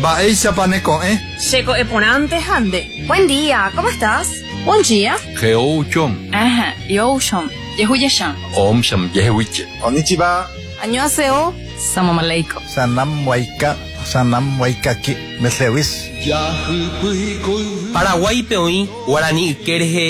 Baeisa paneko, Checo eponante hande. Buen día, ¿cómo estás? Buen día. Geouchom. Ajá, yoshom. Yehuyasham. Om sham yehuiche. Konnichiwa. Annyeonghaseyo. Salam aleikum. Sanam waikaki. Meslewis. Paraguay peoí, guaraní, querje.